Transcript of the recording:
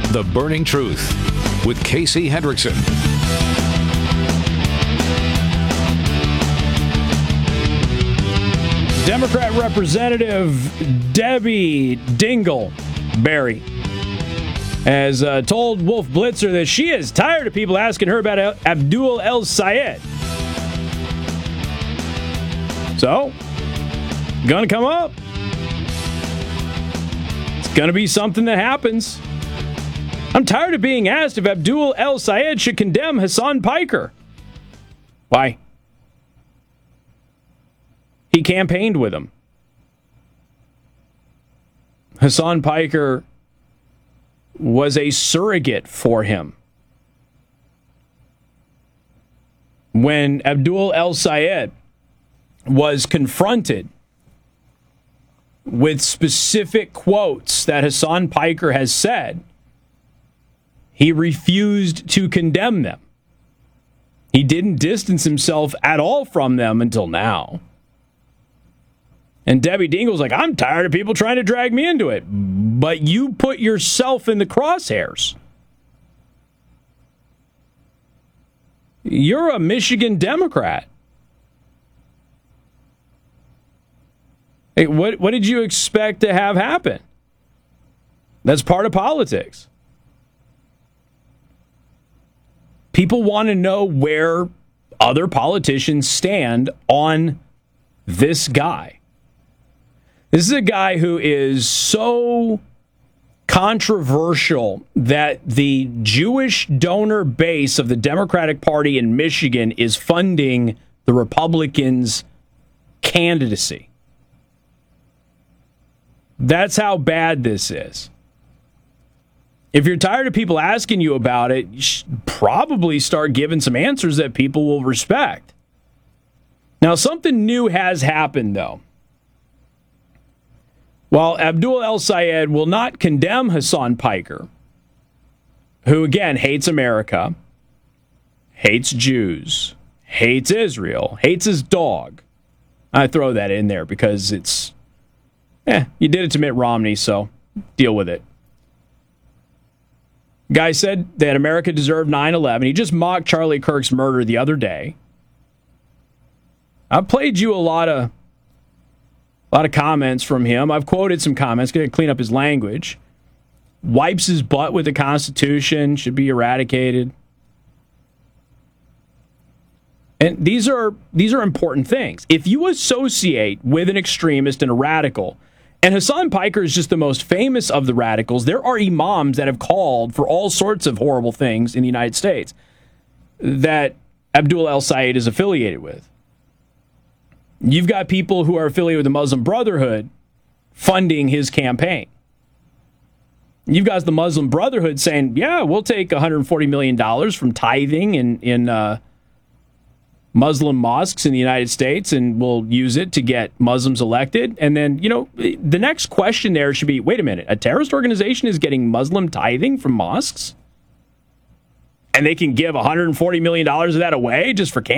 The Burning Truth with Casey Hendrickson. Democrat Representative Debbie Dingleberry has told Wolf Blitzer that she is tired of people asking her about Abdul El-Sayed. So, gonna come up. It's gonna be something that happens. I'm tired of being asked if Abdul El-Sayed should condemn Hasan Piker. Why? He campaigned with him. Hasan Piker was a surrogate for him. When Abdul El-Sayed was confronted with specific quotes that Hasan Piker has said, he refused to condemn them. He didn't distance himself at all from them until now. And Debbie Dingle's like, I'm tired of people trying to drag me into it. But you put yourself in the crosshairs. You're a Michigan Democrat. Hey, what did you expect to have happen? That's part of politics. People want to know where other politicians stand on this guy. This is a guy who is so controversial that the Jewish donor base of the Democratic Party in Michigan is funding the Republicans' candidacy. That's how bad this is. If you're tired of people asking you about it, you should probably start giving some answers that people will respect. Now, something new has happened, though. While Abdul El-Sayed will not condemn Hasan Piker, who again hates America, hates Jews, hates Israel, hates his dog. I throw that in there because it's, you did it to Mitt Romney, so deal with it. Guy said that America deserved 9/11. He just mocked Charlie Kirk's murder the other day. I've played you a lot of comments from him. I've quoted some comments. Going to clean up his language. Wipes his butt with the Constitution. Should be eradicated. And these are important things. If you associate with an extremist and a radical, and Hasan Piker is just the most famous of the radicals, there are imams that have called for all sorts of horrible things in the United States that Abdul El-Sayed is affiliated with. You've got people who are affiliated with the Muslim Brotherhood funding his campaign. You've got the Muslim Brotherhood saying, yeah, we'll take $140 million from tithing in Muslim mosques in the United States, and we'll use it to get Muslims elected. And then, the next question there should be, wait a minute, a terrorist organization is getting Muslim tithing from mosques? And they can give $140 million of that away just for